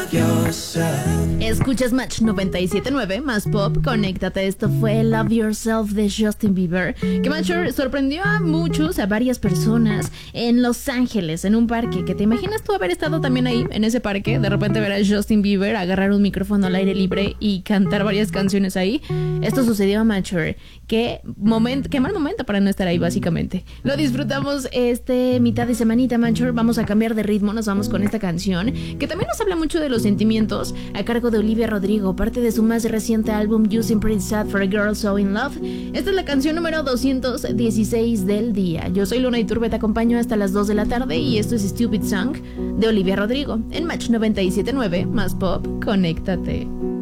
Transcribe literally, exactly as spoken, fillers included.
Escuchas Match noventa y siete punto nueve más pop, conéctate. Esto fue Love Yourself de Justin Bieber, que Match sorprendió a muchos, a varias personas en Los Ángeles, en un parque. Que te imaginas tú haber estado también ahí, en ese parque, de repente ver a Justin Bieber agarrar un micrófono al aire libre y cantar varias canciones ahí. Esto sucedió a Match. Qué momento, qué mal momento para no estar ahí, básicamente. Lo disfrutamos este mitad de semanita, Match. Vamos a cambiar de ritmo, nos vamos con esta canción que también nos habla mucho de los sentimientos, a cargo de Olivia Rodrigo, parte de su más reciente álbum You Seem Pretty Sad for a Girl So In Love. Esta es la canción número doscientos dieciséis del día. Yo soy Luna Iturbe, te acompaño hasta las dos de la tarde y esto es Stupid Song de Olivia Rodrigo en Match noventa y siete punto nueve más pop, conéctate.